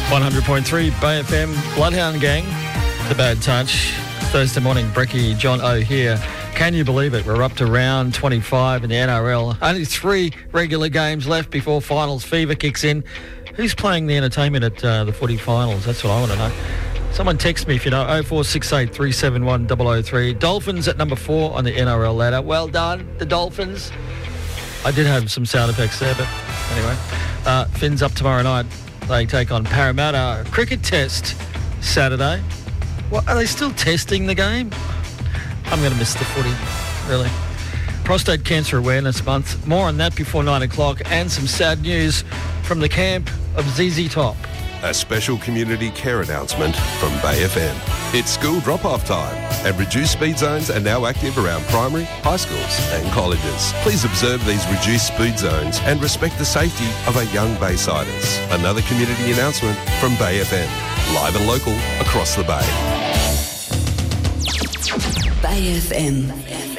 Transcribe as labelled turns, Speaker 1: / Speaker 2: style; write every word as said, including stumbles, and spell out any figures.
Speaker 1: one hundred point three Bay F M, Bloodhound Gang, The Bad Touch. Thursday morning, Brecky, John O here. Can you believe it? We're up to round twenty-five in the N R L. Only three regular games left before finals fever kicks in. Who's playing the entertainment at uh, the footy finals? That's what I want to know. Someone text me if you know, oh four six eight, three seven one, double oh three. Dolphins at number four on the N R L ladder. Well done, the Dolphins. I did have some sound effects there, but anyway. Uh, Finns up tomorrow night. They take on Parramatta. Cricket test Saturday. What, are they still testing the game? I'm going to miss the footy, really. Prostate Cancer Awareness Month. More on that before nine o'clock. And some sad news from the camp of Z Z Top.
Speaker 2: A special community care announcement from Bay F M. It's school drop-off time, and reduced speed zones are now active around primary, high schools and colleges. Please observe these reduced speed zones and respect the safety of our young Baysiders. Another community announcement from Bay F M. Live and local across the Bay.
Speaker 3: Bay F M.